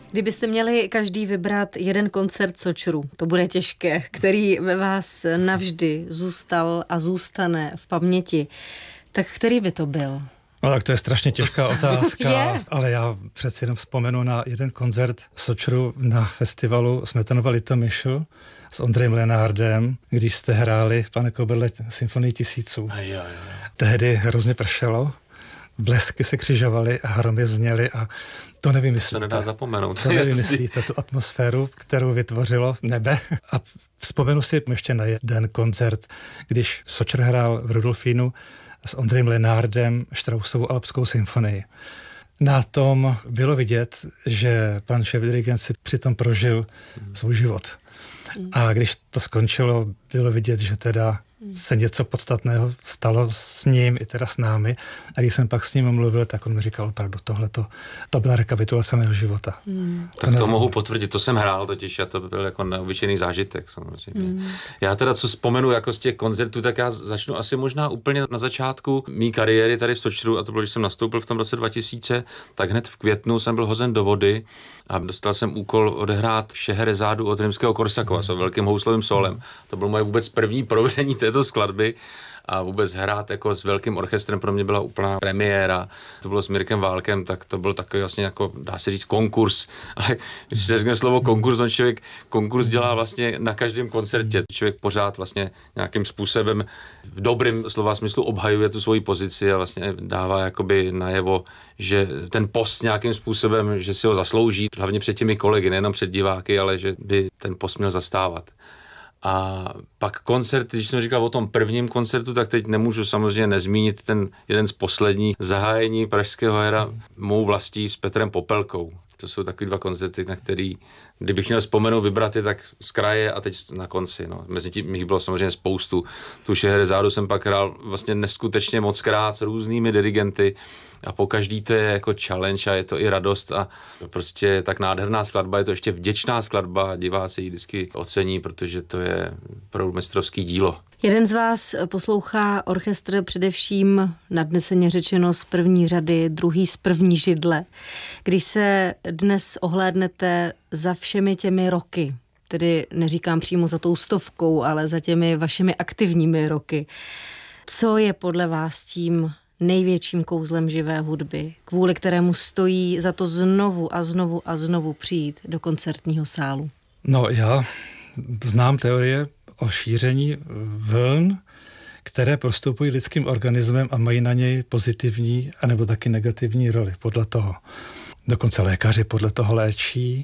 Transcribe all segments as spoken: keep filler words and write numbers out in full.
Kdybyste měli každý vybrat jeden koncert Sočru, to bude těžké, který ve vás navždy zůstal a zůstane v paměti, tak který by to byl? No tak to je strašně těžká otázka, ale já přeci jenom vzpomenu na jeden koncert Sočru na festivalu Smetanova Litomyšl s Ondrejem Lenardem, když jste hráli, pane Koberle, Symfonii tisíců. A jo, jo. Tehdy hrozně pršelo, blesky se křižovaly a hromy zněly a to nevymyslíte. To nedá zapomenout. To nevymyslíte, tu atmosféru, kterou vytvořilo nebe. A vzpomenu si ještě na jeden koncert, když Sočr hrál v Rudolfínu s Ondrejem Lenardem Straussovu Alpskou symfonii. Na tom bylo vidět, že pan šéfdirigent si přitom prožil mm. svůj život. Mm. A když to skončilo, bylo vidět, že teda se něco podstatného stalo s ním i teda s námi. A když jsem pak s ním mluvil, tak on mi říkal opravdu, tohle to byla rekapitulace mého života. Mm. Tak to, to mohu potvrdit, to jsem hrál totiž a to byl jako neobyčejný zážitek samozřejmě. Mm. Já teda, co vzpomenu jako z těch koncertů, tak já začnu asi možná úplně na začátku mý kariéry tady v Sočru, a to bylo, když jsem nastoupil v tom roce dva tisíce, tak hned v květnu jsem byl hozen do vody a dostal jsem úkol odehrát Šeherezádu od Rimského Korsakova mm. s velkým houslovým solem. To bylo moje vůbec první provedení této skladby a vůbec hrát jako s velkým orchestrem pro mě byla úplná premiéra. To bylo s Mirkem Válkem, tak to byl takový vlastně jako, dá se říct, konkurs. Ale když se řekne slovo konkurs, on člověk konkurs dělá vlastně na každém koncertě. Člověk pořád vlastně nějakým způsobem v dobrým slova smyslu obhajuje tu svoji pozici a vlastně dává jakoby najevo, že ten post nějakým způsobem, že si ho zaslouží, hlavně před těmi kolegy, nejenom před diváky, ale že by ten post měl zastávat. A pak koncert, když jsem říkal o tom prvním koncertu, tak teď nemůžu samozřejmě nezmínit ten jeden z posledních zahájení Pražského jara mou vlastí s Petrem Popelkou. To jsou takový dva koncerty, na který, kdybych měl vzpomenout, vybrat je tak z kraje a teď na konci. No. Mezi tím jich bylo samozřejmě spoustu. Tu Šeherezádu jsem pak hrál vlastně neskutečně moc krát s různými dirigenty a po každý to je jako challenge a je to i radost a prostě tak nádherná skladba, je to ještě vděčná skladba, diváci ji vždycky ocení, protože to je opravdu mistrovský dílo. Jeden z vás poslouchá orchestr především nadneseně řečeno z první řady, druhý z první židle. Když se dnes ohlédnete za všemi těmi roky, tedy neříkám přímo za tou stovkou, ale za těmi vašimi aktivními roky, co je podle vás tím největším kouzlem živé hudby, kvůli kterému stojí za to znovu a znovu a znovu přijít do koncertního sálu? No já znám teorie o šíření vln, které prostupují lidským organismem a mají na něj pozitivní anebo taky negativní roli podle toho. Dokonce lékaři podle toho léčí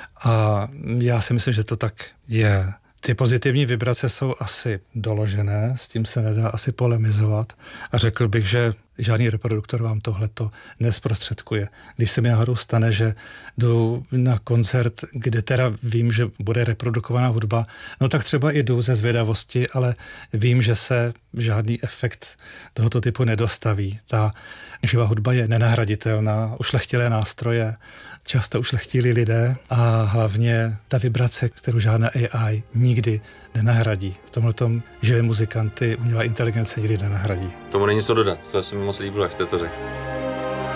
a já si myslím, že to tak je. Ty pozitivní vibrace jsou asi doložené, s tím se nedá asi polemizovat a řekl bych, že žádný reproduktor vám tohleto nezprostředkuje. Když se mi náhodou stane, že jdu na koncert, kde teda vím, že bude reprodukovaná hudba, no tak třeba i jdu ze zvědavosti, ale vím, že se žádný efekt tohoto typu nedostaví. Ta živá hudba je nenahraditelná, ušlechtilé nástroje, často ušlechtilí lidé a hlavně ta vibrace, kterou žádná A I nikdy nenahradí. V tomhletom živé muzikanty umělá inteligence nikdy nenahradí. Tomu není co dodat, to se mi moc líbilo, jak jste to řekl.